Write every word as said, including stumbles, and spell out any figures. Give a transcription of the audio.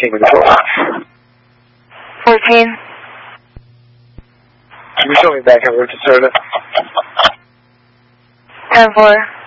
fourteen when you go off. fourteen. Can you show me back at Richard Serta? ten four.